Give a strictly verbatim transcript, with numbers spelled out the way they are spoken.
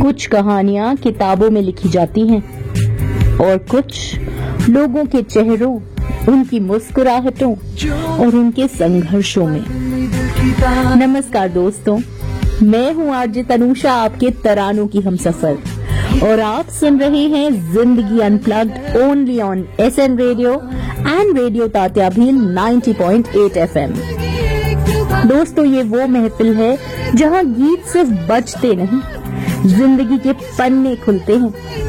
कुछ कहानियां किताबों में लिखी जाती हैं और कुछ लोगों के चेहरों, उनकी मुस्कुराहटों और उनके संघर्षों में। नमस्कार दोस्तों, मैं हूँ आरजे तनुषा, आपके तरानों की हमसफर, और आप सुन रहे हैं जिंदगी unplugged only on SN radio and radio Tatya Bhil नब्बे पॉइंट आठ एफएम। दोस्तों, ये वो महफिल है जहाँ गीत सिर्फ बजते नहीं, जिंदगी के पन्ने खुलते हैं।